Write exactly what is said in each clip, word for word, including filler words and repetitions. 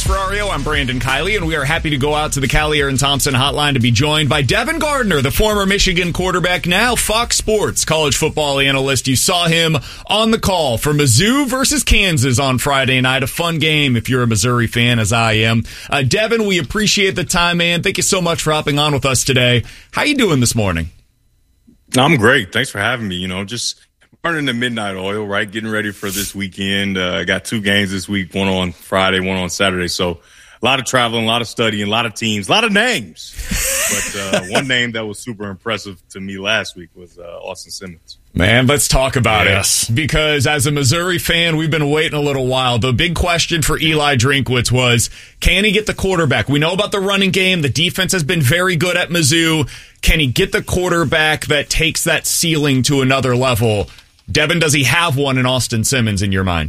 Ferrario. I'm Brandon Kiley, and we are happy to go out to the Callier and Thompson hotline to be joined by Devin Gardner, the former Michigan quarterback, now Fox Sports college football analyst. You saw him on the call for Mizzou versus Kansas on Friday night. A fun game if you're a Missouri fan, as I am. Uh, Devin, we appreciate the time, man. Thank you so much for hopping on with us today. How you doing this morning? I'm great. Thanks for having me. You know, just burning the midnight oil, right? Getting ready for this weekend. I uh, got two games this week, one on Friday, one on Saturday. So a lot of traveling, a lot of studying, a lot of teams, a lot of names. But uh, one name that was super impressive to me last week was uh, Austin Simmons. Man, let's talk about yeah. it. Because as a Missouri fan, we've been waiting a little while. The big question for Eli Drinkwitz was, can he get the quarterback? We know about the running game. The defense has been very good at Mizzou. Can he get the quarterback that takes that ceiling to another level? Devin, does he have one in Austin Simmons in your mind?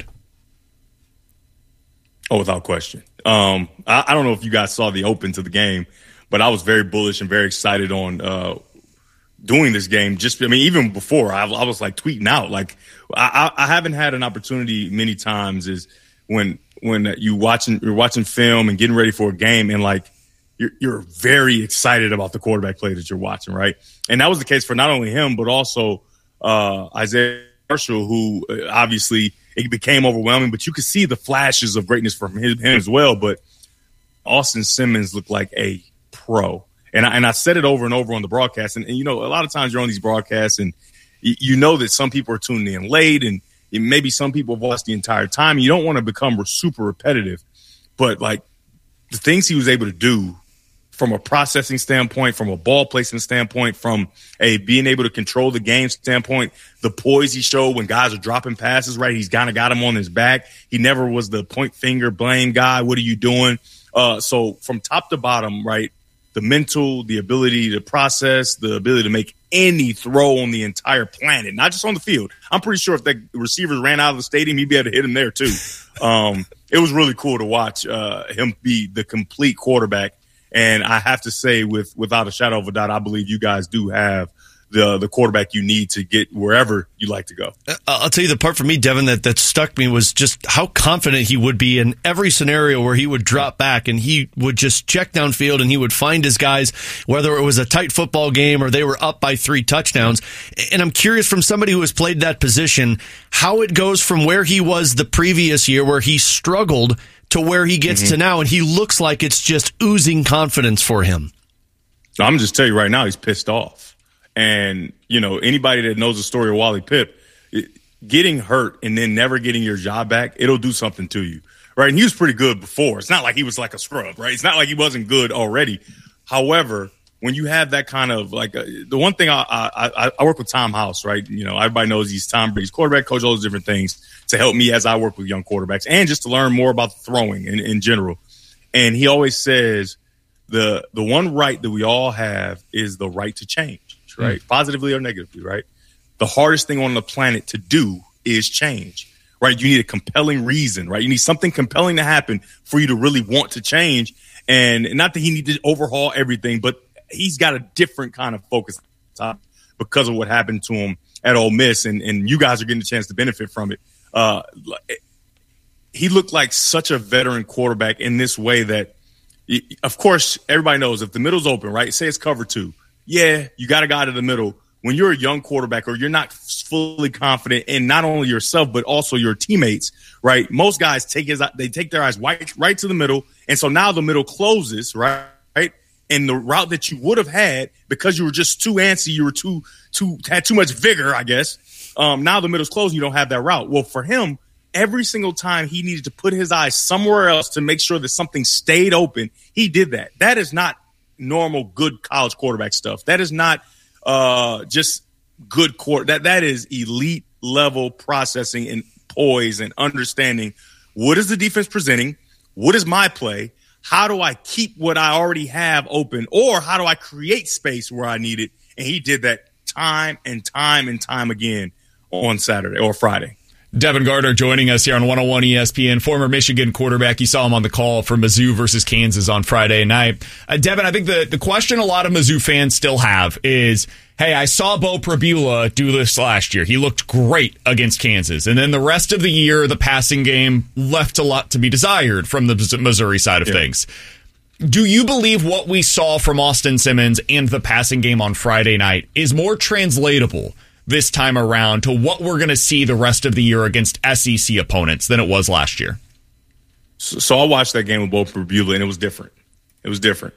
Oh, without question. Um, I, I don't know if you guys saw the open to the game, but I was very bullish and very excited on uh, doing this game. Just, I mean, even before, I, I was like tweeting out. Like, I, I haven't had an opportunity many times is when when you watching you're watching film and getting ready for a game, and like you're you're very excited about the quarterback play that you're watching, right? And that was the case for not only him but also uh, Isaiah Marshall, who uh, obviously it became overwhelming, but you could see the flashes of greatness from him, him as well. But Austin Simmons looked like a pro. And I, and I said it over and over on the broadcast. And, and, you know, a lot of times you're on these broadcasts and y- you know that some people are tuning in late and maybe some people have watched the entire time. You don't want to become super repetitive. But, like, the things he was able to do from a processing standpoint, from a ball placement standpoint, from a being able to control the game standpoint, the poise he showed when guys are dropping passes, right? He's kind of got him on his back. He never was the point finger blame guy. What are you doing? Uh, so from top to bottom, right, the mental, the ability to process, the ability to make any throw on the entire planet, not just on the field. I'm pretty sure if the receivers ran out of the stadium, he'd be able to hit him there too. Um, it was really cool to watch uh, him be the complete quarterback. And I have to say, with without a shadow of a doubt, I believe you guys do have the the quarterback you need to get wherever you like to go. I'll tell you the part for me, Devin, that, that stuck me was just how confident he would be in every scenario where he would drop back and he would just check downfield and he would find his guys, whether it was a tight football game or they were up by three touchdowns. And I'm curious from somebody who has played that position, how it goes from where he was the previous year where he struggled to where he gets mm-hmm. to now, and he looks like it's just oozing confidence for him. I'm just tell you right now, he's pissed off. And, you know, anybody that knows the story of Wally Pipp, it, getting hurt and then never getting your job back, it'll do something to you, right? And he was pretty good before. It's not like he was like a scrub, right? It's not like he wasn't good already. However, when you have that kind of like uh, the one thing I, I I work with Tom House, right? You know, everybody knows he's Tom Brady's quarterback coach, all those different things to help me as I work with young quarterbacks and just to learn more about the throwing in, in general. And he always says the the one right that we all have is the right to change, right? Mm. Positively or negatively, right? The hardest thing on the planet to do is change, right? You need a compelling reason, right? You need something compelling to happen for you to really want to change. And not that he needs to overhaul everything, but he's got a different kind of focus because of what happened to him at Ole Miss, and, and you guys are getting a chance to benefit from it. Uh, he looked like such a veteran quarterback in this way that, of course, everybody knows if the middle's open, right? Say it's cover two. Yeah, you got a guy to the middle. When you're a young quarterback or you're not fully confident in not only yourself but also your teammates, right? Most guys take his they take their eyes right, right to the middle, and so now the middle closes, right? Right? And the route that you would have had because you were just too antsy, you were too too had too much vigor, I guess. Um, now the middle's closed, you don't have that route. Well, for him, every single time he needed to put his eyes somewhere else to make sure that something stayed open, he did that. That is not normal good college quarterback stuff. That is not uh, just good court. That that is elite level processing and poise and understanding. What is the defense presenting? What is my play? How do I keep what I already have open, or how do I create space where I need it? And he did that time and time and time again on Saturday or Friday. Devin Gardner joining us here on one oh one E S P N, former Michigan quarterback. You saw him on the call for Mizzou versus Kansas on Friday night. Uh, Devin, I think the, the question a lot of Mizzou fans still have is, hey, I saw Beau Pribula do this last year. He looked great against Kansas. And then the rest of the year, the passing game left a lot to be desired from the Missouri side of yeah. things. Do you believe what we saw from Austin Simmons and the passing game on Friday night is more translatable this time around to what we're going to see the rest of the year against S E C opponents than it was last year? So, so I watched that game with Beau Pribula, and it was different. It was different.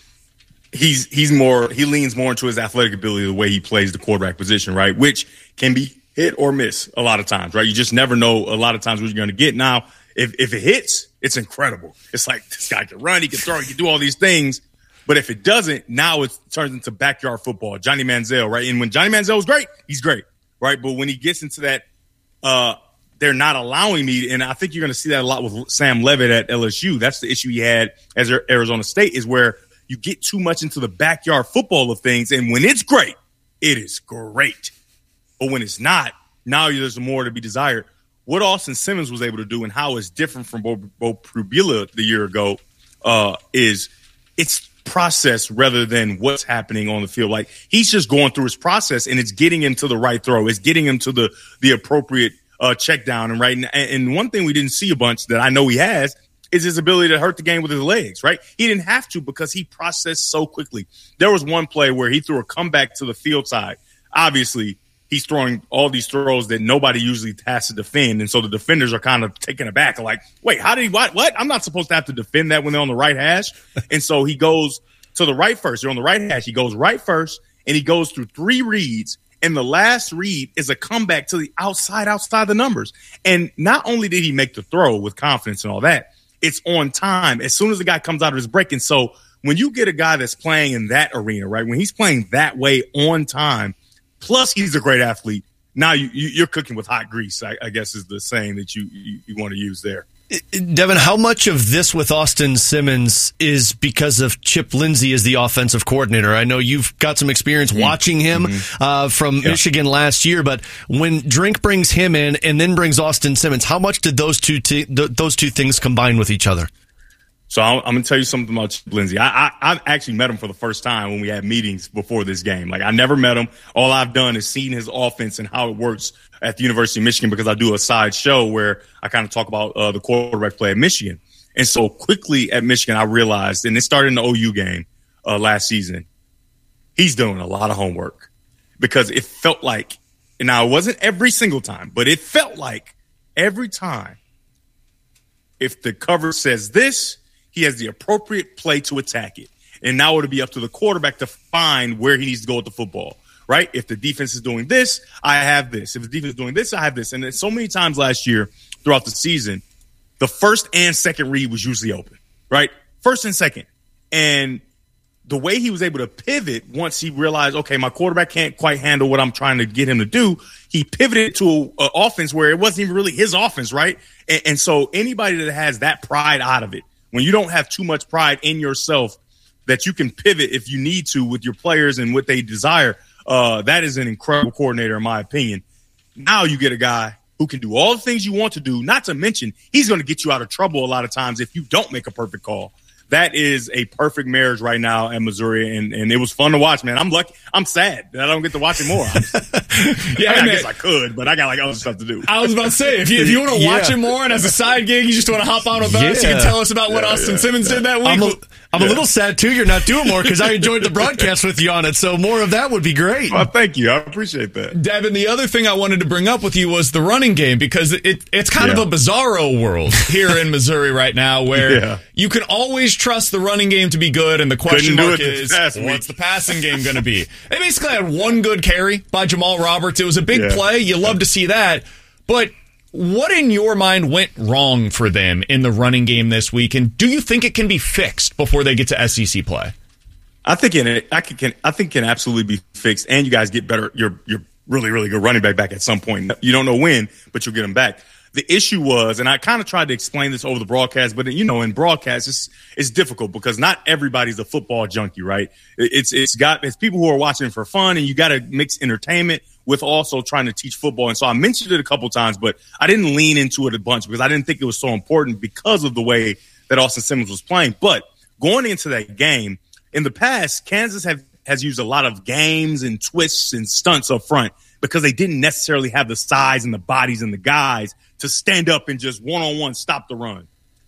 He's he's more he leans more into his athletic ability, the way he plays the quarterback position, right? Which can be hit or miss a lot of times, right? You just never know a lot of times what you're going to get. Now, if if it hits, it's incredible. It's like this guy can run, he can throw, he can do all these things. But if it doesn't, now it turns into backyard football. Johnny Manziel, right? And when Johnny Manziel was great, he's great, right? But when he gets into that, uh, they're not allowing me, and I think you're going to see that a lot with Sam Levitt at L S U. That's the issue he had as Arizona State, is where you get too much into the backyard football of things, and when it's great, it is great. But when it's not, now there's more to be desired. What Austin Simmons was able to do and how it's different from Beau, Beau Pribula the year ago uh, is it's process rather than what's happening on the field. Like, he's just going through his process, and it's getting him to the right throw. It's getting him to the the appropriate uh, check down. And right now, and one thing we didn't see a bunch that I know he has is his ability to hurt the game with his legs, right? He didn't have to because he processed so quickly. There was one play where he threw a comeback to the field side. Obviously, he's throwing all these throws that nobody usually has to defend. And so the defenders are kind of taken aback, like, wait, how did he, what, what? I'm not supposed to have to defend that when they're on the right hash. And so he goes to the right first. They're on the right hash. He goes right first, and he goes through three reads. And the last read is a comeback to the outside, outside the numbers. And not only did he make the throw with confidence and all that, it's on time as soon as the guy comes out of his break. And so when you get a guy that's playing in that arena, right, when he's playing that way on time, plus he's a great athlete, now you, you, you're cooking with hot grease, I, I guess is the saying that you, you, you want to use there. Devin, how much of this with Austin Simmons is because of Chip Lindsey as the offensive coordinator? I know you've got some experience mm-hmm. watching him mm-hmm. uh, from yeah. Michigan last year, but when Drink brings him in and then brings Austin Simmons, how much did those two t- th- those two things combine with each other? So I'm, I'm going to tell you something about Chip Lindsey. I, I, I actually met him for the first time when we had meetings before this game. Like, I never met him. All I've done is seen his offense and how it works at the University of Michigan, because I do a side show where I kind of talk about uh, the quarterback play at Michigan. And so quickly at Michigan, I realized, and it started in the O U game uh, last season, he's doing a lot of homework, because it felt like, and now it wasn't every single time, but it felt like every time, if the cover says this, he has the appropriate play to attack it. And now it'll be up to the quarterback to find where he needs to go with the football, right? If the defense is doing this, I have this. If the defense is doing this, I have this. And then so many times last year throughout the season, the first and second read was usually open, right? First and second. And the way he was able to pivot once he realized, okay, my quarterback can't quite handle what I'm trying to get him to do, he pivoted to an offense where it wasn't even really his offense, right? And, and so anybody that has that pride out of it, when you don't have too much pride in yourself that you can pivot if you need to with your players and what they desire, uh, that is an incredible coordinator, in my opinion. Now you get a guy who can do all the things you want to do, not to mention he's going to get you out of trouble a lot of times if you don't make a perfect call. That is a perfect marriage right now at Missouri, and, and it was fun to watch, man. I'm lucky. I'm sad that I don't get to watch it more. yeah, I, mean, I guess I could, but I got like other stuff to do. I was about to say, if you, if you want to yeah. watch it more and as a side gig, you just want to hop on with us, yeah. you can tell us about what yeah, Austin yeah, Simmons yeah. did that week. I'm a, I'm yeah. a little sad, too, you're not doing more, because I enjoyed the broadcast with you on it, so more of that would be great. Well, thank you. I appreciate that. Devin, the other thing I wanted to bring up with you was the running game, because it, it's kind yeah. of a bizarro world here in Missouri right now, where yeah. you can always trust the running game to be good, and the question mark is, what's the passing game going to be? They basically had one good carry by Jamal Roberts. It was a big yeah. play. You love to see that. But what in your mind went wrong for them in the running game this week, and do you think it can be fixed before they get to S E C play? I think it. I can. I think it can absolutely be fixed, and you guys get better. You're you're really really good running back back at some point. You don't know when, but you'll get them back. The issue was, and I kind of tried to explain this over the broadcast, but you know, in broadcast, it's it's difficult because not everybody's a football junkie, right? It's it's got it's people who are watching for fun, and you got to mix entertainment with also trying to teach football. And so I mentioned it a couple times, but I didn't lean into it a bunch because I didn't think it was so important because of the way that Austin Simmons was playing. But going into that game, in the past, Kansas have, has used a lot of games and twists and stunts up front because they didn't necessarily have the size and the bodies and the guys to stand up and just one-on-one stop the run.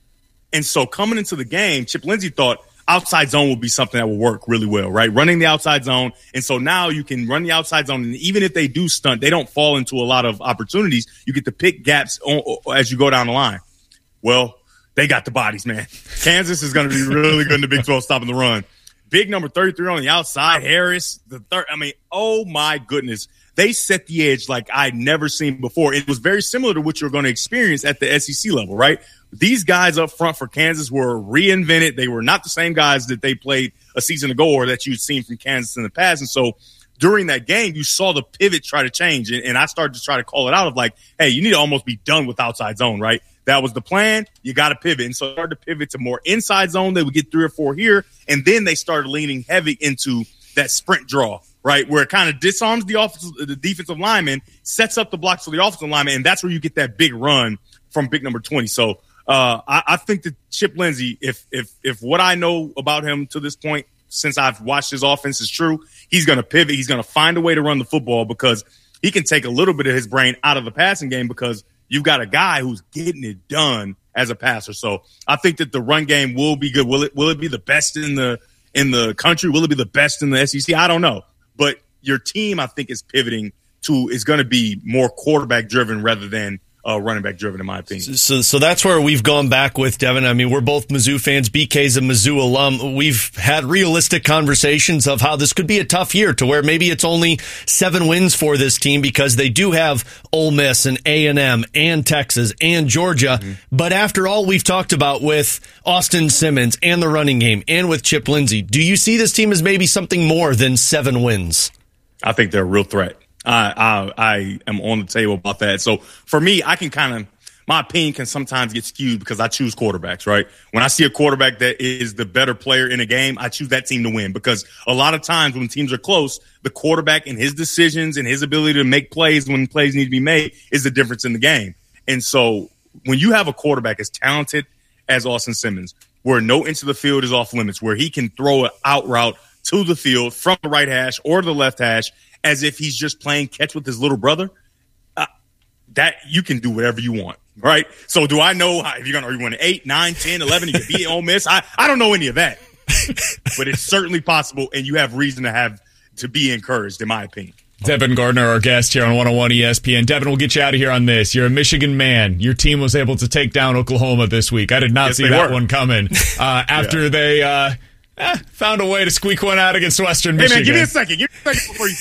And so coming into the game, Chip Lindsey thought outside zone would be something that would work really well, right? Running the outside zone. And so now you can run the outside zone. And even if they do stunt, they don't fall into a lot of opportunities. You get to pick gaps on, as you go down the line. Well, they got the bodies, man. Kansas is going to be really good in the Big twelve stopping the run. Big number thirty-three on the outside, Harris, the third. I mean, oh, my goodness. They set the edge like I'd never seen before. It was very similar to what you're going to experience at the S E C level, right? These guys up front for Kansas were reinvented. They were not the same guys that they played a season ago or that you'd seen from Kansas in the past. And so during that game, you saw the pivot try to change. And, and I started to try to call it out of like, hey, you need to almost be done with outside zone, right? That was the plan. You got to pivot. And so I started to pivot to more inside zone. They would get three or four here. And then they started leaning heavy into that sprint draw, right, where it kind of disarms the offensive, the defensive lineman, sets up the blocks for the offensive lineman, and that's where you get that big run from big number twenty. So uh, I, I think that Chip Lindsey, if if if what I know about him to this point, since I've watched his offense, is true, he's going to pivot. He's going to find a way to run the football because he can take a little bit of his brain out of the passing game because you've got a guy who's getting it done as a passer. So I think that the run game will be good. Will it will it be the best in the in the country? Will it be the best in the S E C? I don't know. But your team, I think, is pivoting to is going to be more quarterback driven rather than uh, running back driven, in my opinion. So, so that's where we've gone back with Devin. I mean, we're both Mizzou fans. B K's a Mizzou alum. We've had realistic conversations of how this could be a tough year to where maybe it's only seven wins for this team because they do have Ole Miss and A and M and Texas and Georgia. Mm-hmm. But after all we've talked about with Austin Simmons and the running game and with Chip Lindsey, do you see this team as maybe something more than seven wins? I think they're a real threat. I, I I am on the table about that. So for me, I can kind of, my opinion can sometimes get skewed because I choose quarterbacks, right? When I see a quarterback that is the better player in a game, I choose that team to win because a lot of times when teams are close, the quarterback and his decisions and his ability to make plays when plays need to be made is the difference in the game. And so when you have a quarterback as talented as Austin Simmons, where no inch of the field is off limits, where he can throw an out route to the field from the right hash or the left hash as if he's just playing catch with his little brother, uh, that you can do whatever you want, right? So do I know how, if you're going to, are you going to eight, nine, ten, eleven, you can beat Ole Miss? I, I don't know any of that, but it's certainly possible, and you have reason to have to be encouraged, in my opinion. Devin Gardner, our guest here on one oh one E S P N. Devin, we'll get you out of here on this. You're a Michigan man. Your team was able to take down Oklahoma this week. I did not yes, see that were. one coming uh, after yeah. they uh, eh, found a way to squeak one out against Western hey, Michigan. Hey, man, give me a second. Give me a second before you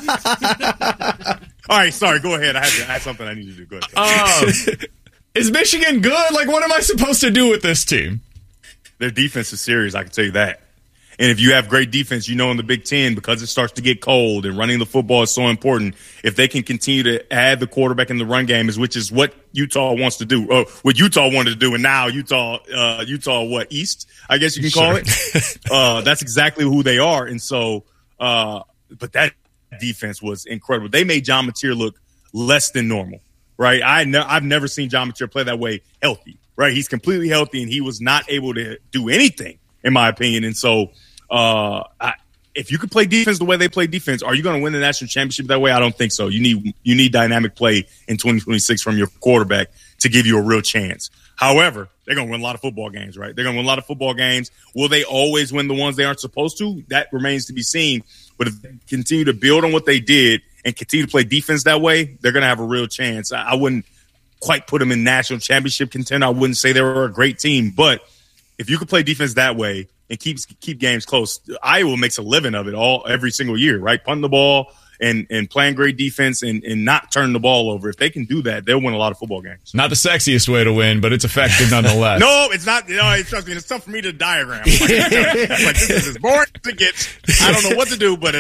finish. All right, sorry. Go ahead. I had, to, I had something I need to do. Go ahead. Um, is Michigan good? Like, what am I supposed to do with this team? Their defense is serious, I can tell you that. And if you have great defense, you know in the Big Ten, because it starts to get cold and running the football is so important, if they can continue to add the quarterback in the run game, which is what Utah wants to do, or what Utah wanted to do, and now Utah, uh, Utah, what, East, I guess you can call sure. it. uh, that's exactly who they are. And so, uh, but that defense was incredible. They made John Mateer look less than normal, right? I ne- I've never seen John Mateer play that way healthy, right? He's completely healthy, and he was not able to do anything, in my opinion. And so, Uh, I, if you could play defense the way they play defense, are you going to win the national championship that way? I don't think so. You need you need dynamic play in twenty twenty-six from your quarterback to give you a real chance. However, they're going to win a lot of football games, right? They're going to win a lot of football games. Will they always win the ones they aren't supposed to? That remains to be seen. But if they continue to build on what they did and continue to play defense that way, they're going to have a real chance. I, I wouldn't quite put them in national championship contender. I wouldn't say they were a great team. But if you could play defense that way and keep keep games close, Iowa makes a living of it all every single year, right? Punting the ball and, and playing great defense and, and not turning the ball over. If they can do that, they'll win a lot of football games. Not the sexiest way to win, but it's effective nonetheless. No, it's not. You know, trust me, it's tough for me to diagram. Like, like this is as boring as it gets. I don't know what to do, but win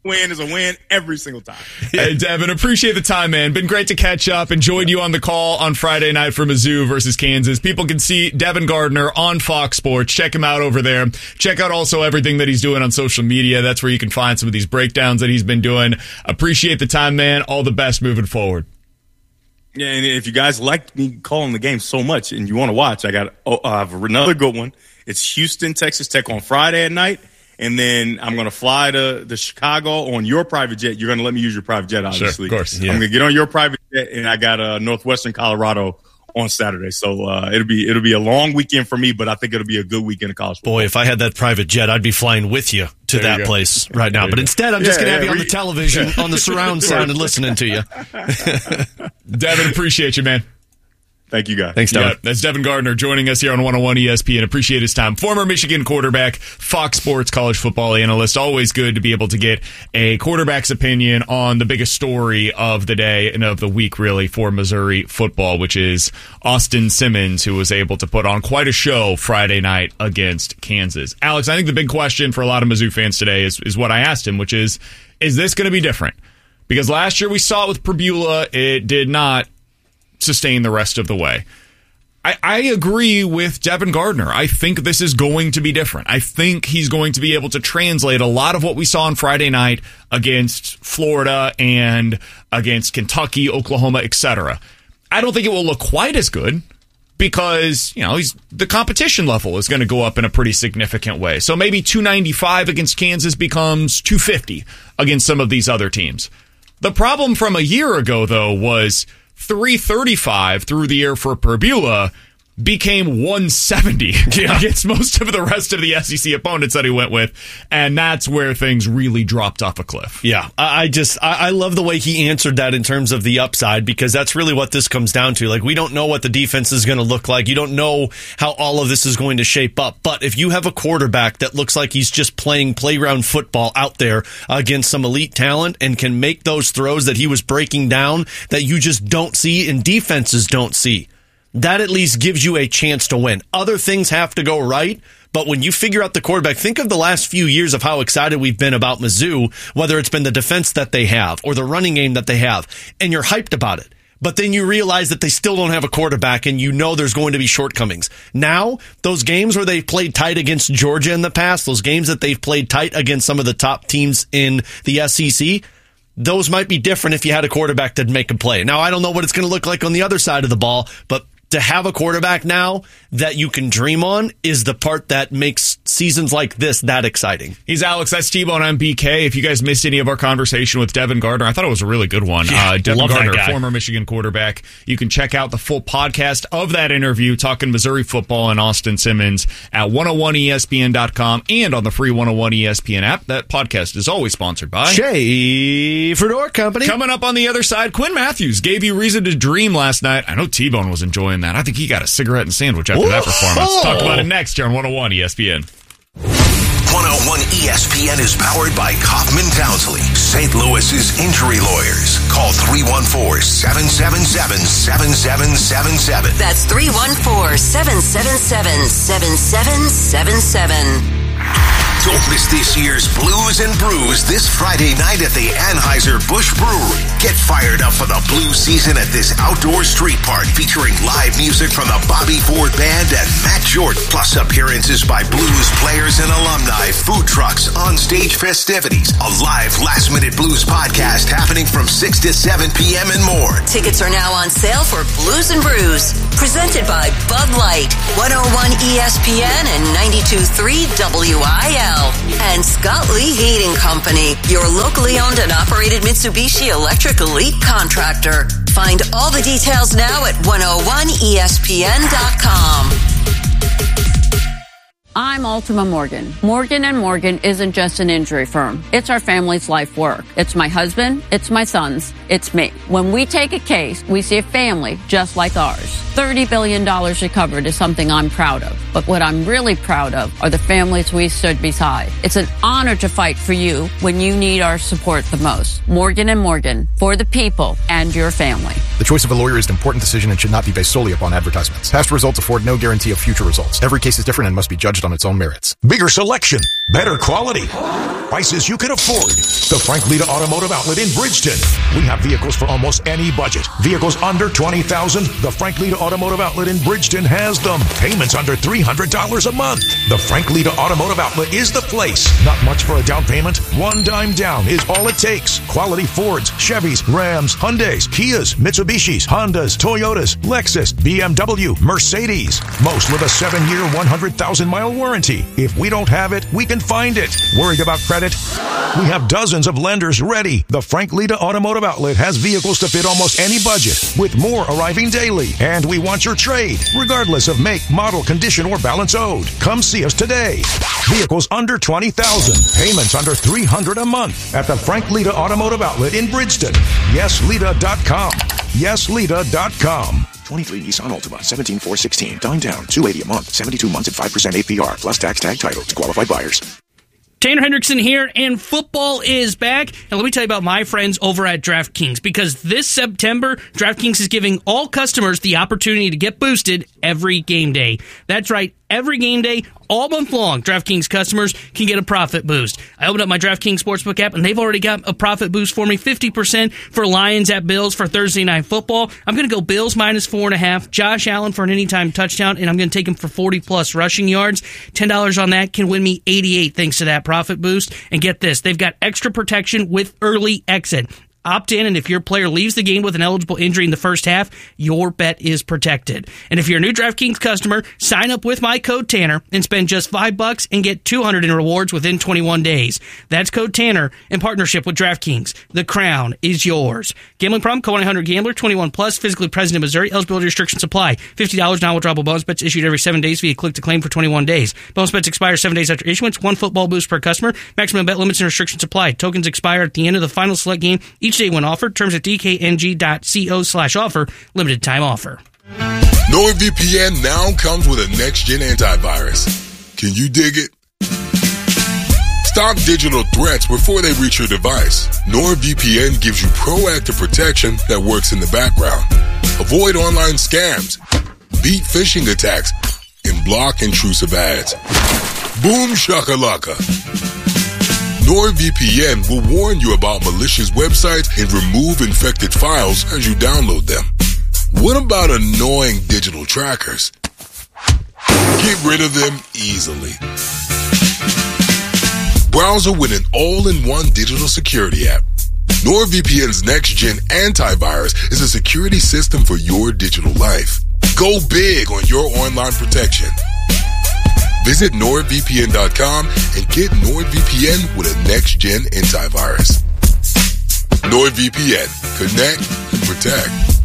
win is a win every single time. Hey, Devin, appreciate the time, man. Been great to catch up. Enjoyed you on the call on Friday night for Mizzou versus Kansas. People can see Devin Gardner on Fox Sports. Check him out over there. Check out also everything that he's doing on social media. That's where you can find some of these breakdowns that he's been doing. Appreciate the time, man. All the best moving forward. Yeah, and if you guys like me calling the game so much and you want to watch, I got oh, I have another good one. It's Houston, Texas Tech on Friday at night, and then I'm going to fly to, to Chicago on your private jet. You're going to let me use your private jet, obviously. Sure, of course. Yeah. I'm going to get on your private jet, and I got uh, Northwestern Colorado on Saturday. So uh, it'll be it'll be a long weekend for me, but I think it'll be a good weekend of college football. Boy, if I had that private jet, I'd be flying with you to There you that go. place right now. But go. instead, I'm just Yeah, going to have yeah, you on we- the television, on the surround sound, and listening to you. Devin, appreciate you, man. Thank you, guys. Thanks, Devin. Yeah, that's Devin Gardner joining us here on one oh one E S P N. Appreciate his time. Former Michigan quarterback, Fox Sports college football analyst. Always good to be able to get a quarterback's opinion on the biggest story of the day and of the week, really, for Missouri football, which is Austin Simmons, who was able to put on quite a show Friday night against Kansas. Alex, I think the big question for a lot of Mizzou fans today is, is what I asked him, which is, is this going to be different? Because last year we saw it with Prebula. It did not sustain the rest of the way. I, I agree with Devin Gardner. I think this is going to be different. I think he's going to be able to translate a lot of what we saw on Friday night against Florida and against Kentucky, Oklahoma, et cetera. I don't think it will look quite as good because, you know, he's, the competition level is going to go up in a pretty significant way. So maybe two ninety-five against Kansas becomes two fifty against some of these other teams. The problem from a year ago, though, was three thirty-five through the air for Prebula became one seventy yeah. against most of the rest of the S E C opponents that he went with, and that's where things really dropped off a cliff. Yeah, I I just, I I love the way he answered that in terms of the upside, because that's really what this comes down to. Like, we don't know what the defense is going to look like. You don't know how all of this is going to shape up. But if you have a quarterback that looks like he's just playing playground football out there against some elite talent and can make those throws that he was breaking down that you just don't see and defenses don't see, that at least gives you a chance to win. Other things have to go right, but when you figure out the quarterback, think of the last few years of how excited we've been about Mizzou, whether it's been the defense that they have or the running game that they have, and you're hyped about it. But then you realize that they still don't have a quarterback, and you know there's going to be shortcomings. Now, those games where they've played tight against Georgia in the past, those games that they've played tight against some of the top teams in the S E C, those might be different if you had a quarterback that'd make a play. Now, I don't know what it's going to look like on the other side of the ball, but to have a quarterback now that you can dream on is the part that makes seasons like this that exciting. He's Alex. That's T-Bone. I'm B K. If you guys missed any of our conversation with Devin Gardner, I thought it was a really good one. Yeah, uh, Devin love that Gardner, guy. former Michigan quarterback. You can check out the full podcast of that interview talking Missouri football and Austin Simmons at one oh one E S P N dot com and on the free one oh one E S P N app. That podcast is always sponsored by Schaefer Door Company. Coming up on the other side, Quinn Matthews gave you reason to dream last night. I know T-Bone was enjoying that. I think he got a cigarette and sandwich after that performance. Talk about it next here on one oh one E S P N. one oh one E S P N is powered by Kaufman Townsley, Saint Louis's injury lawyers. Call three one four, seven seven seven, seven seven seven seven. That's three one four, seven seven seven, seven seven seven seven. Don't miss this year's Blues and Brews this Friday night at the Anheuser-Busch Brewery. Get fired up for the blues season at this outdoor street park featuring live music from the Bobby Ford Band and Matt Jordan, plus appearances by blues players and alumni, food trucks, on-stage festivities, a live last-minute blues podcast happening from six to seven p.m. and more. Tickets are now on sale for Blues and Brews, presented by Bud Light, one oh one E S P N and ninety-two point three W I L. And Scott Lee Heating Company, your locally owned and operated Mitsubishi Electric Elite contractor. Find all the details now at one oh one E S P N dot com. I'm Ultima Morgan. Morgan and Morgan isn't just an injury firm. It's our family's life work. It's my husband. It's my sons. It's me. When we take a case, we see a family just like ours. thirty billion dollars recovered is something I'm proud of. But what I'm really proud of are the families we stood beside. It's an honor to fight for you when you need our support the most. Morgan and Morgan, for the people and your family. The choice of a lawyer is an important decision and should not be based solely upon advertisements. Past results afford no guarantee of future results. Every case is different and must be judged on its own merits. Bigger selection, better quality, prices you can afford. The Frank Lita Automotive Outlet in Bridgeton. We have vehicles for almost any budget. Vehicles under twenty thousand dollars. The Frank Lita Automotive Outlet in Bridgeton has them. Payments under three hundred dollars a month. The Frank Lita Automotive Outlet is the place. Not much for a down payment. One dime down is all it takes. Quality Fords, Chevys, Rams, Hyundais, Kias, Mitsubishis, Hondas, Toyotas, Lexus, B M W, Mercedes. Most with a seven-year, one hundred thousand mile warranty. If we don't have it, we can find it. Worried about credit? We have dozens of lenders ready. The Frank Lita Automotive Outlet has vehicles to fit almost any budget, with more arriving daily. And we want your trade, regardless of make, model, condition, or balance owed. Come see us today. Vehicles under twenty thousand dollars. Payments under three hundred dollars a month at the Frank Lita Automotive Outlet in Bridgeton. yes lita dot com. yes lita dot com. twenty-three Nissan Altima, seventeen four sixteen. Dine down, two hundred eighty dollars a month, seventy-two months at five percent A P R, plus tax tag title to qualified buyers. Tanner Hendrickson here, and football is back. And let me tell you about my friends over at DraftKings, because this September, DraftKings is giving all customers the opportunity to get boosted every game day. That's right, every game day, all month long, DraftKings customers can get a profit boost. I opened up my DraftKings Sportsbook app, and they've already got a profit boost for me, fifty percent for Lions at Bills for Thursday Night Football. I'm going to go Bills minus four and a half, Josh Allen for an anytime touchdown, and I'm going to take him for forty-plus rushing yards. ten dollars on that can win me eighty-eight thanks to that profit boost. And get this, they've got extra protection with early exit. Opt in, and if your player leaves the game with an eligible injury in the first half, your bet is protected. And if you're a new DraftKings customer, sign up with my code Tanner and spend just five bucks and get two hundred in rewards within twenty-one days. That's code Tanner in partnership with DraftKings. The crown is yours. Gambling problem? Call one eight hundred gambler, twenty-one plus, physically present in Missouri. Eligibility restrictions apply. fifty dollars non-withdrawable bonus bets issued every seven days via click to claim for twenty-one days. Bonus bets expire seven days after issuance. One football boost per customer. Maximum bet limits and restrictions apply. Tokens expire at the end of the final select game each day when offered. Terms at dkng.co slash offer. Limited time offer. NordVPN now comes with a next-gen antivirus. Can you dig it? Stop digital threats before they reach your device. NordVPN gives you proactive protection that works in the background. Avoid online scams, beat phishing attacks, and block intrusive ads. Boom shakalaka. NordVPN will warn you about malicious websites and remove infected files as you download them. What about annoying digital trackers? Get rid of them easily. Browser with an all-in-one digital security app. NordVPN's next-gen antivirus is a security system for your digital life. Go big on your online protection. Visit nord v p n dot com and get NordVPN with a next-gen antivirus. NordVPN. Connect and protect.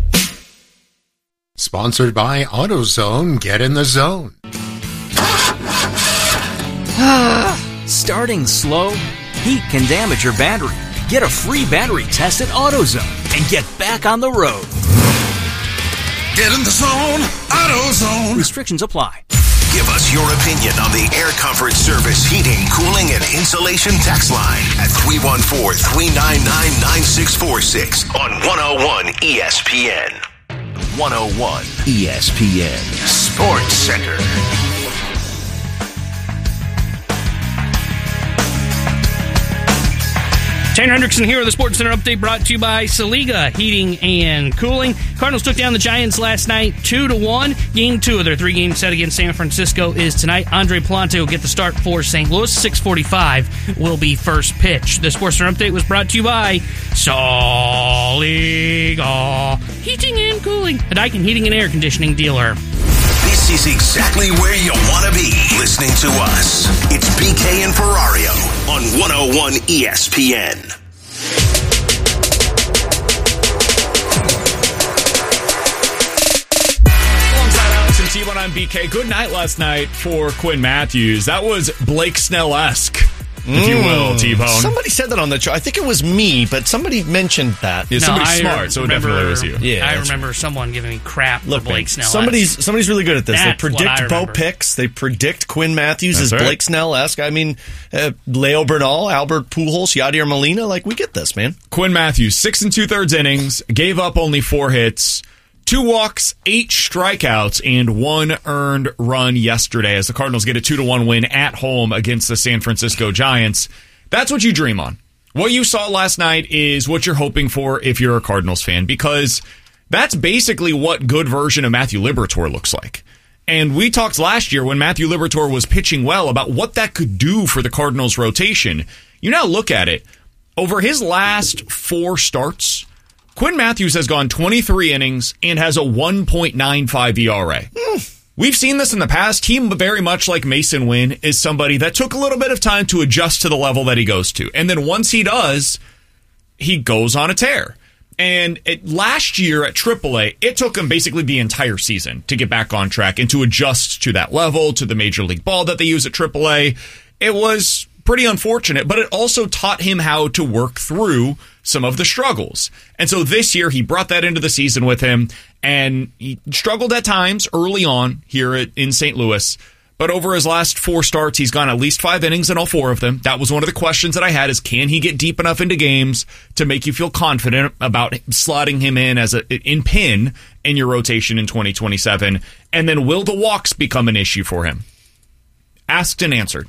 Sponsored by AutoZone. Get in the zone. Starting slow? Heat can damage your battery. Get a free battery test at AutoZone and get back on the road. Get in the zone. AutoZone. Restrictions apply. Give us your opinion on the Air Comfort Service heating, cooling, and insulation text line at three one four, three nine nine, nine six four six on one oh one E S P N. one oh one E S P N Sports Center. Tanner Hendrickson here with the Sports Center update brought to you by Saliga Heating and Cooling. Cardinals took down the Giants last night two to one. Game two of their three-game set against San Francisco is tonight. Andre Palante will get the start for Saint Louis. six forty-five will be first pitch. The Sports Center update was brought to you by Saliga Heating and Cooling, a Daikin heating and air conditioning dealer. This is exactly where you want to be listening to us. It's B K and Ferrario on one oh one E S P N. Alongside Alex and T one on B K. Good night last night for Quinn Matthews. That was Blake Snell-esque. if you will, T-Bone. Somebody said that on the show. I think it was me, but somebody mentioned that. Yeah, No, somebody's I smart, so it remember- definitely was you. Yeah, I that's- remember someone giving me crap Look, for Blake man, Snell. somebody's somebody's really good at this. That's they what I predict Bo remember. picks. They predict Quinn Matthews That's as right. Blake Snell-esque. I mean, uh, Leo Bernal, Albert Pujols, Yadier Molina. Like, we get this, man. Quinn Matthews, six and two-thirds innings, gave up only four hits, two walks, eight strikeouts, and one earned run yesterday as the Cardinals get a two to one win at home against the San Francisco Giants. That's what you dream on. What you saw last night is what you're hoping for if you're a Cardinals fan, because that's basically what good version of Matthew Liberatore looks like. And we talked last year when Matthew Liberatore was pitching well about what that could do for the Cardinals rotation. You now look at it. Over his last four starts, Quinn Matthews has gone twenty-three innings and has a one point nine five E R A. Mm. We've seen this in the past. He, very much like Mason Wynn, is somebody that took a little bit of time to adjust to the level that he goes to. And then once he does, he goes on a tear. And it, last year at triple A, it took him basically the entire season to get back on track and to adjust to that level, to the Major League ball that they use at triple A. It was pretty unfortunate, but it also taught him how to work through some of the struggles. And so this year, he brought that into the season with him, and he struggled at times early on here at, in Saint Louis. But over his last four starts, he's gone at least five innings in all four of them. That was one of the questions that I had, is can he get deep enough into games to make you feel confident about slotting him in as a in pin in your rotation in twenty twenty-seven? And then will the walks become an issue for him? Asked and answered.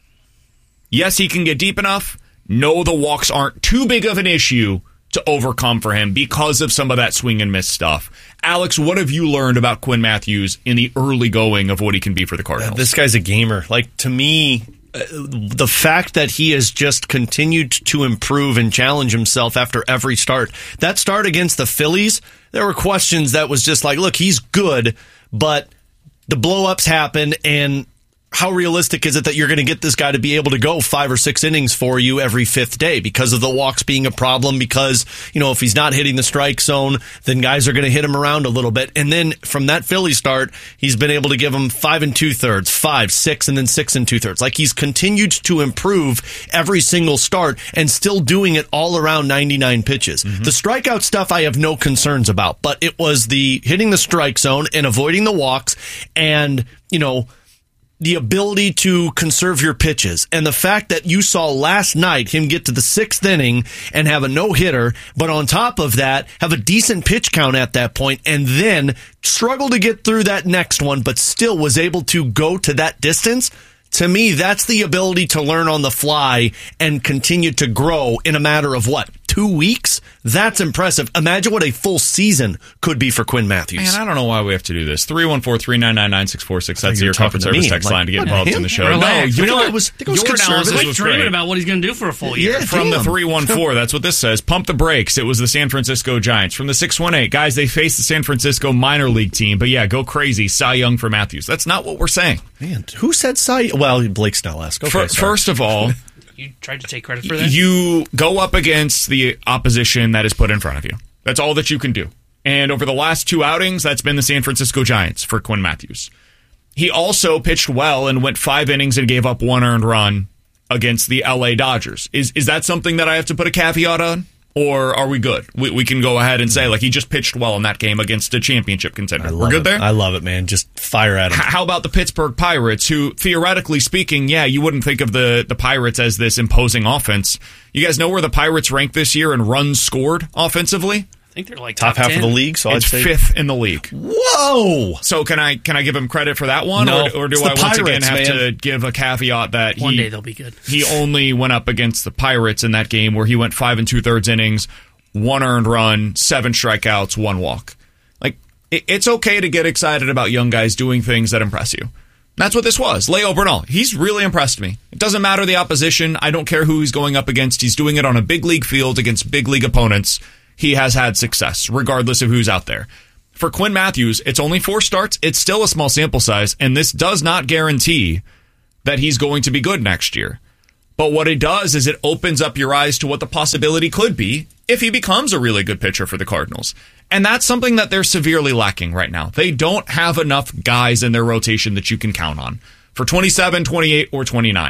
Yes, he can get deep enough. No, the walks aren't too big of an issue to overcome for him because of some of that swing and miss stuff. Alex, what have you learned about Quinn Matthews in the early going of what he can be for the Cardinals? This guy's a gamer. Like, to me, uh, the fact that he has just continued to improve and challenge himself after every start. That start against the Phillies, there were questions that was just like, look, he's good, but the blow-ups happen, and how realistic is it that you're going to get this guy to be able to go five or six innings for you every fifth day because of the walks being a problem? Because, you know, if he's not hitting the strike zone, then guys are going to hit him around a little bit. And then from that Philly start, he's been able to give him five and two thirds, five, six, and then six and two thirds. Like, he's continued to improve every single start and still doing it all around ninety-nine pitches. Mm-hmm. The strikeout stuff I have no concerns about, but it was the hitting the strike zone and avoiding the walks and, you know, the ability to conserve your pitches. And the fact that you saw last night him get to the sixth inning and have a no-hitter, but on top of that, have a decent pitch count at that point, and then struggle to get through that next one, but still was able to go to that distance. To me, that's the ability to learn on the fly and continue to grow in a matter of, what, two weeks? That's impressive. Imagine what a full season could be for Quinn Matthews. Man, I don't know why we have to do this. three one four, three nine nine, nine six four six. That's you're your talking conference to service me. text Like, line to get what, involved him? in the show. Relax. No, You know your, what? was- I think it was your conservative. analysis Like was dreaming great. about what he's going to do for a full year. Yeah. From the Damn. three one four, that's what this says. Pump the brakes. It was the San Francisco Giants. From the six one eight, guys, they faced the San Francisco minor league team. But yeah, go crazy. Cy Young for Matthews. That's not what we're saying. Man, who said Cy? Well, Blake Snell-esque. Okay, For, sorry. first of all, You tried to take credit for that? you go up against the opposition that is put in front of you. That's all that you can do. And over the last two outings, that's been the San Francisco Giants for Quinn Matthews. He also pitched well and went five innings and gave up one earned run against the L A Dodgers. Is is that something that I have to put a caveat on? Or are we good? We, we can go ahead and say, like, he just pitched well in that game against a championship contender. We're good it. there? I love it, man. Just fire at him. H- how about the Pittsburgh Pirates, who, theoretically speaking, yeah, you wouldn't think of the, the Pirates as this imposing offense. You guys know where the Pirates rank this year in runs scored offensively? I think they're like Top top, half ten. of the league, so I'd It's say fifth in the league. Whoa! So can I can I give him credit for that one, No. or, or do It's I the once again Pirates, have man. to give a caveat that One he, day they'll be good. he only went up against the Pirates in that game where he went five and two thirds innings, one earned run, seven strikeouts, one walk. Like, it, it's okay to get excited about young guys doing things that impress you. That's what this was. Leo Bernal, he's really impressed me. It doesn't matter the opposition. I don't care who he's going up against. He's doing it on a big league field against big league opponents. He has had success, regardless of who's out there. For Quinn Matthews, it's only four starts. It's still a small sample size, and this does not guarantee that he's going to be good next year. But what it does is it opens up your eyes to what the possibility could be if he becomes a really good pitcher for the Cardinals. And that's something that they're severely lacking right now. They don't have enough guys in their rotation that you can count on for twenty-seven, twenty-eight, or twenty-nine.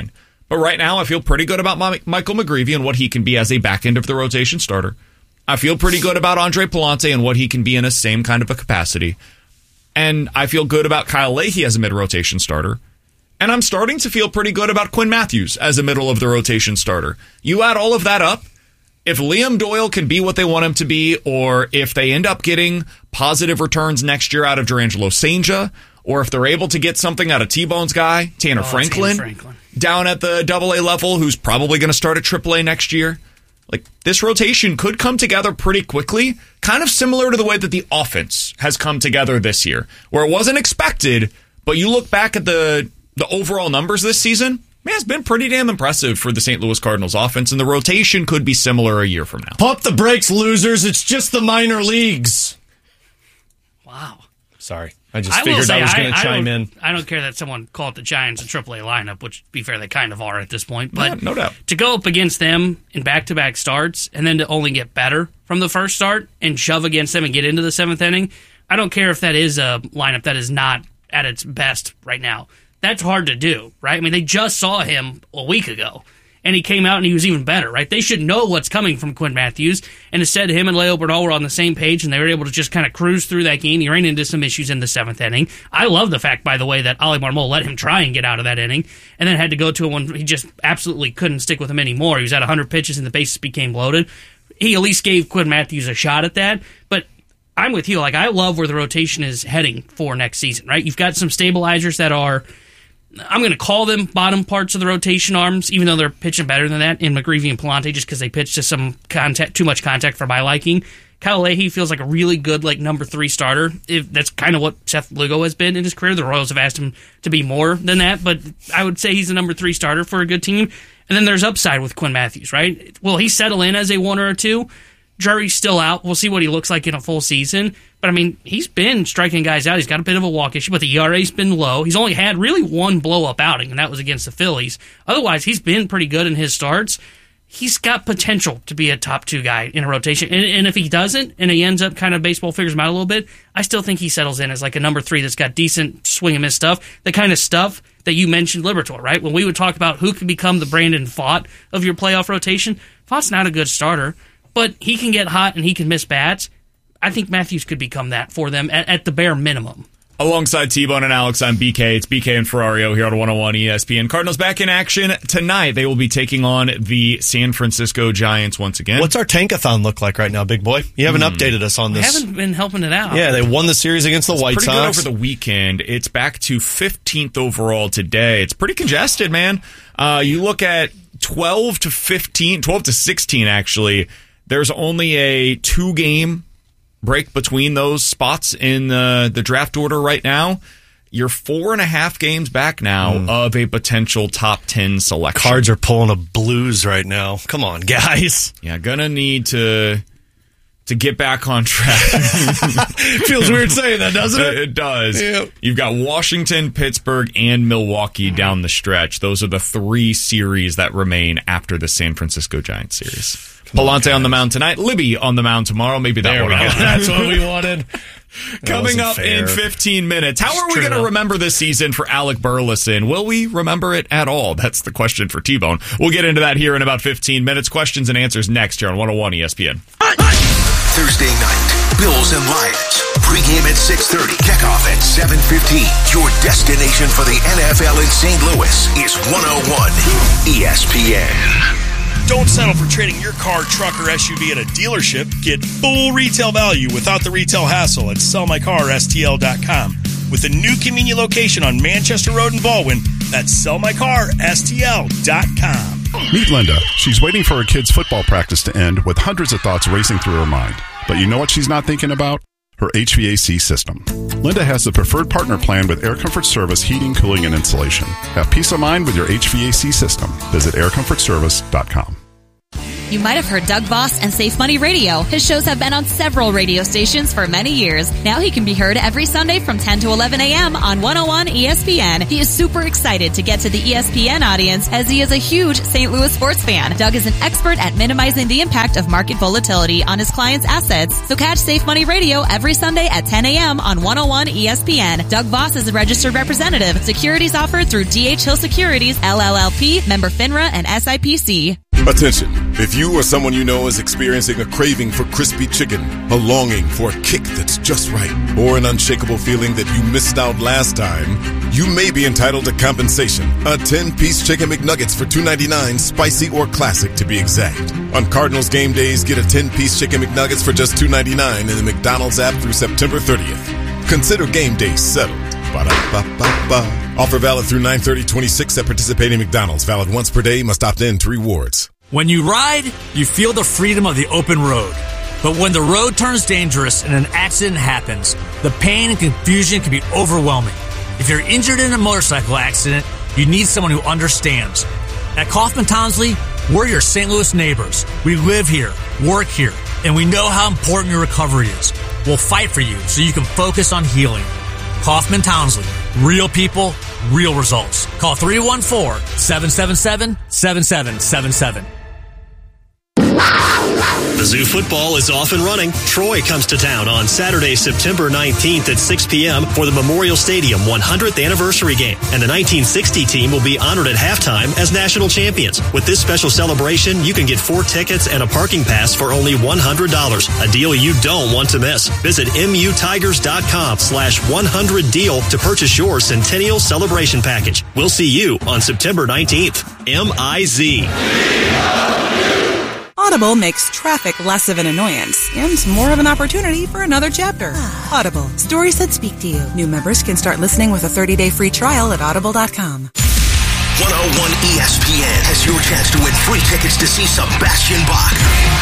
But right now, I feel pretty good about my, Michael McGreevy and what he can be as a back end of the rotation starter. I feel pretty good about Andre Palante and what he can be in a same kind of a capacity. And I feel good about Kyle Leahy as a mid-rotation starter. And I'm starting to feel pretty good about Quinn Matthews as a middle-of-the-rotation starter. You add all of that up, if Liam Doyle can be what they want him to be, or if they end up getting positive returns next year out of Durangelo Sainja, or if they're able to get something out of T-Bone's guy, Tanner, oh, Franklin, Tanner Franklin, down at the double A level, who's probably going to start at triple A next year, like, this rotation could come together pretty quickly, kind of similar to the way that the offense has come together this year, where it wasn't expected, but you look back at the the overall numbers this season, man, it's been pretty damn impressive for the Saint Louis Cardinals offense, and the rotation could be similar a year from now. Pump the brakes, losers. It's just the minor leagues. Wow. Sorry. I just I figured say, I was going to I chime don't, in. I don't care that someone called the Giants a triple A lineup, which, to be fair, they kind of are at this point. But yeah, no doubt. To go up against them in back-to-back starts and then to only get better from the first start and shove against them and get into the seventh inning, I don't care if that is a lineup that is not at its best right now. That's hard to do, right? I mean, they just saw him a week ago, and he came out and he was even better, right? They should know what's coming from Quinn Matthews, and instead him and Leo Bernal were on the same page, and they were able to just kind of cruise through that game. He ran into some issues in the seventh inning. I love the fact, by the way, that Oli Marmol let him try and get out of that inning, and then had to go to a one he just absolutely couldn't stick with him anymore. He was at one hundred pitches, and the bases became loaded. He at least gave Quinn Matthews a shot at that, but I'm with you. Like, I love where the rotation is heading for next season, right? You've got some stabilizers that are, I'm going to call them bottom parts of the rotation arms, even though they're pitching better than that in McGreevy and Palante, just because they pitch to some contact, too much contact for my liking. Kyle Leahy feels like a really good, like, number three starter. If that's kind of what Seth Lugo has been in his career. The Royals have asked him to be more than that, but I would say he's a number three starter for a good team. And then there's upside with Quinn Matthews, right? Will he settle in as a one or a two? Drury's still out. We'll see what he looks like in a full season. But, I mean, he's been striking guys out. He's got a bit of a walk issue, but the E R A's been low. He's only had really one blow-up outing, and that was against the Phillies. Otherwise, he's been pretty good in his starts. He's got potential to be a top two guy in a rotation. And, and if he doesn't, and he ends up kind of baseball figures him out a little bit, I still think he settles in as like a number three that's got decent swing and miss stuff. The kind of stuff that you mentioned, Liberatore, right? When we would talk about who could become the Brandon Pfaadt of your playoff rotation, Pfaadt's not a good starter, but he can get hot and he can miss bats. I think Matthews could become that for them at, at the bare minimum. Alongside T-Bone and Alex, I'm B K. It's B K and Ferrario here on one oh one E S P N. Cardinals back in action tonight. They will be taking on the San Francisco Giants once again. What's our tankathon look like right now, big boy? You haven't mm. updated us on this. I haven't been helping it out. Yeah, they won the series against the it's White pretty Sox. Good over the weekend. It's back to fifteenth overall today. It's pretty congested, man. Uh, you look at twelve to fifteen, twelve to sixteen, actually. There's only a two-game break between those spots in the, the draft order right now. You're four and a half games back now mm. of a potential top ten selection. Cards are pulling a blues right now. Come on, guys. Yeah, gonna need to to get back on track. Feels weird saying that, doesn't it? It does. Yeah. You've got Washington, Pittsburgh, and Milwaukee mm. down the stretch. Those are the three series that remain after the San Francisco Giants series. Palante on, on the mound tonight. Libby on the mound tomorrow. Maybe that one. That's what we wanted. Coming up fair. in fifteen minutes. How are we going to remember this season for Alec Burleson? Will we remember it at all? That's the question for T-Bone. We'll get into that here in about fifteen minutes. Questions and answers next here on one oh one E S P N. Thursday night, Bills and Lions. Pre-game at six thirty, kickoff at seven fifteen. Your destination for the N F L in Saint Louis is one oh one E S P N. Don't settle for trading your car, truck, or S U V at a dealership. Get full retail value without the retail hassle at sell my car S T L dot com. With a new convenient location on Manchester Road in Baldwin, that's sell my car S T L dot com. Meet Linda. She's waiting for her kid's football practice to end with hundreds of thoughts racing through her mind. But you know what she's not thinking about? Her H V A C system. Linda has the preferred partner plan with Air Comfort Service heating, cooling, and insulation. Have peace of mind with your H V A C system. Visit air comfort service dot com. You might have heard Doug Voss and Safe Money Radio. His shows have been on several radio stations for many years. Now he can be heard every Sunday from ten to eleven a.m. on one oh one E S P N. He is super excited to get to the E S P N audience as he is a huge Saint Louis sports fan. Doug is an expert at minimizing the impact of market volatility on his clients' assets. So catch Safe Money Radio every Sunday at ten a.m. on one oh one E S P N. Doug Voss is a registered representative. Securities offered through D H Hill Securities, L L L P, member FINRA, and S I P C. Attention. If you or someone you know is experiencing a craving for crispy chicken, a longing for a kick that's just right, or an unshakable feeling that you missed out last time, you may be entitled to compensation. A ten-piece Chicken McNuggets for two ninety-nine, spicy or classic to be exact. On Cardinals game days, get a ten-piece Chicken McNuggets for just two ninety-nine in the McDonald's app through September thirtieth. Consider game day settled. Ba-da-ba-ba-ba. Offer valid through nine thirty twenty-six at participating McDonald's. Valid once per day. Must opt in to rewards. When you ride, you feel the freedom of the open road. But when the road turns dangerous and an accident happens, the pain and confusion can be overwhelming. If you're injured in a motorcycle accident, you need someone who understands. At Kaufman Townsley, we're your Saint Louis neighbors. We live here, work here, and we know how important your recovery is. We'll fight for you so you can focus on healing. Kaufman Townsley. Real people, real results. Call three one four, seven seven seven, seven seven seven seven. Mizzou football is off and running. Troy comes to town on Saturday, September nineteenth at six p.m. for the Memorial Stadium one hundredth anniversary game. And the nineteen sixty team will be honored at halftime as national champions. With this special celebration, you can get four tickets and a parking pass for only one hundred dollars. A deal you don't want to miss. Visit mutigers.com slash 100 deal to purchase your Centennial Celebration Package. We'll see you on September nineteenth. M I Z. Audible makes traffic less of an annoyance and more of an opportunity for another chapter. Audible. Stories that speak to you. New members can start listening with a thirty-day free trial at audible dot com. one oh one E S P N has your chance to win free tickets to see Sebastian Bach,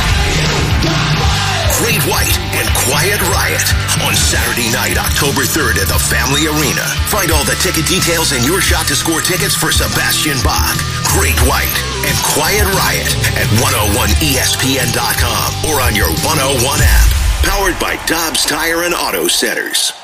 Great White, and Quiet Riot on Saturday night, October third at the Family Arena. Find all the ticket details and your shot to score tickets for Sebastian Bach, Great White, and Quiet Riot at one oh one E S P N dot com or on your one oh one app. Powered by Dobbs Tire and Auto Centers.